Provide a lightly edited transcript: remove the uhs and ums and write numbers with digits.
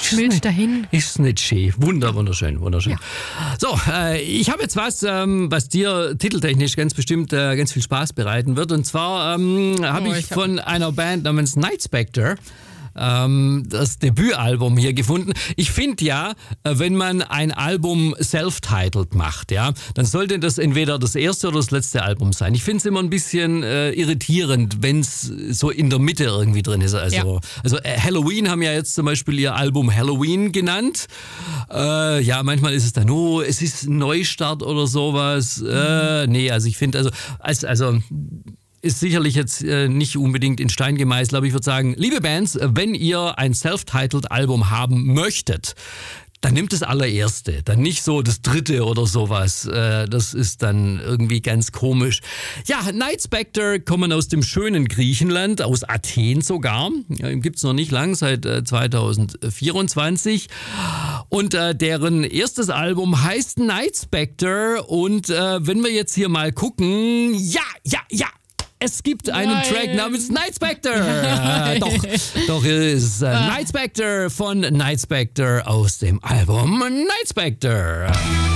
schmilzt dahin. Ist nicht schön. Wunderschön. Ja. So, ich habe jetzt was dir titeltechnisch ganz bestimmt ganz viel Spaß bereiten wird. Und zwar habe ich von einer Band namens Night Spectre das Debütalbum hier gefunden. Ich finde ja, wenn man ein Album self-titled macht, ja, dann sollte das entweder das erste oder das letzte Album sein. Ich finde es immer ein bisschen irritierend, wenn es so in der Mitte irgendwie drin ist. Also Halloween haben ja jetzt zum Beispiel ihr Album Halloween genannt. Ja, manchmal ist es dann, es ist ein Neustart oder sowas. Nee, also ich finde, also ist sicherlich jetzt nicht unbedingt in Stein gemeißelt, aber ich würde sagen, liebe Bands, wenn ihr ein self-titled Album haben möchtet, dann nimmt das allererste, dann nicht so das dritte oder sowas. Das ist dann irgendwie ganz komisch. Ja, Night Spectre kommen aus dem schönen Griechenland, aus Athen sogar. Gibt's noch nicht lang, seit 2024. Und deren erstes Album heißt Night Spectre. Und wenn wir jetzt hier mal gucken, ja. Es gibt einen Track namens Night Spectre. Doch, es ist Night Spectre von Night Spectre aus dem Album Night Spectre.